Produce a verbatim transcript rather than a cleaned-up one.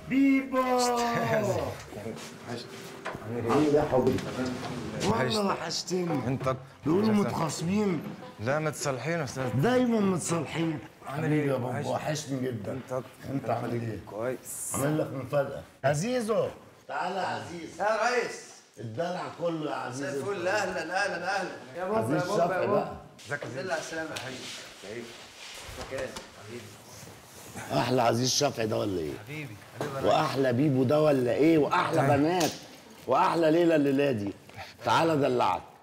بيبو عامل ايه يا حبيبي؟ والله وحشتني. انت بيقولوا متخاصمين. لا متصالحين يا استاذ. دايما متصالحين. عامل ايه يا بابا؟ وحشني جدا. انت انت عامل ايه؟ كويس. عامل لك مفاجأة. عزيزو تعالى يا عزيز. يا ريس الدلع كله يا عزيز. زي الفل. اهلا اهلا اهلا يا بابا عزيز يا بابا شفقي يا بقى. بابا. ازيك يا دل على السلامة يا حبيبي. حبيبي؟ مكان حبيبي احلى عزيز شفقي ده ولا ايه؟ حبيبي حبيبي. واحلى بيبو ده ولا ايه؟ واحلى بنات واحلى ليلى الليله دي. تعالى دلعك.